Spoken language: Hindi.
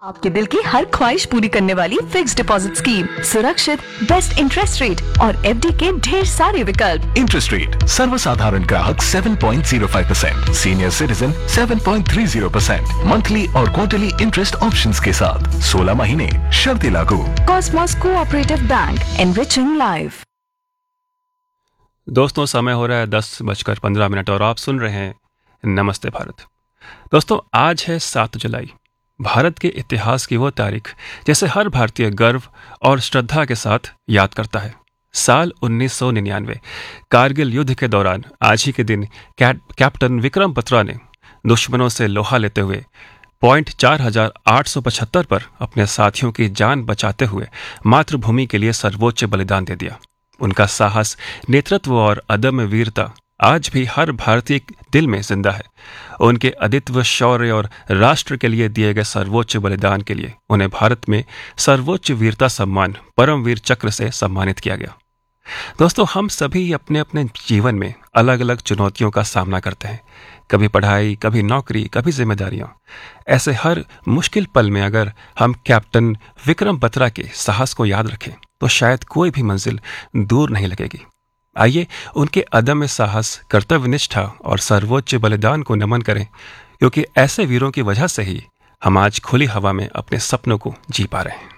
आपके दिल की हर ख्वाहिश पूरी करने वाली फिक्स्ड डिपॉजिट स्कीम, सुरक्षित, बेस्ट इंटरेस्ट रेट और एफडी के ढेर सारे विकल्प। इंटरेस्ट रेट सर्वसाधारण ग्राहक 7.05%, सीनियर सिटीजन 7.30%, मंथली और क्वार्टरली इंटरेस्ट ऑप्शंस के साथ 16 महीने, शर्तें लागू। Cosmos cooperative bank, enriching life. दोस्तों, समय हो रहा है 10:15 और आप सुन रहे हैं नमस्ते भारत। दोस्तों, आज है 7 जुलाई, भारत के इतिहास की वो तारीख जैसे हर भारतीय गर्व और श्रद्धा के साथ याद करता है। साल 1999, कारगिल युद्ध के दौरान आज ही के दिन कैप्टन विक्रम बत्रा ने दुश्मनों से लोहा लेते हुए पॉइंट 4875 पर अपने साथियों की जान बचाते हुए मातृभूमि के लिए सर्वोच्च बलिदान दे दिया। उनका साहस, नेतृत्व और अदम्य वीरता आज भी हर भारतीय दिल में जिंदा है। उनके अदित्य शौर्य और राष्ट्र के लिए दिए गए सर्वोच्च बलिदान के लिए उन्हें भारत में सर्वोच्च वीरता सम्मान परमवीर चक्र से सम्मानित किया गया। दोस्तों, हम सभी अपने अपने जीवन में अलग अलग चुनौतियों का सामना करते हैं, कभी पढ़ाई, कभी नौकरी, कभी जिम्मेदारियां। ऐसे हर मुश्किल पल में अगर हम कैप्टन विक्रम बत्रा के साहस को याद रखें तो शायद कोई भी मंजिल दूर नहीं लगेगी। आइए उनके अदम्य साहस, कर्तव्यनिष्ठा और सर्वोच्च बलिदान को नमन करें, क्योंकि ऐसे वीरों की वजह से ही हम आज खुली हवा में अपने सपनों को जी पा रहे हैं।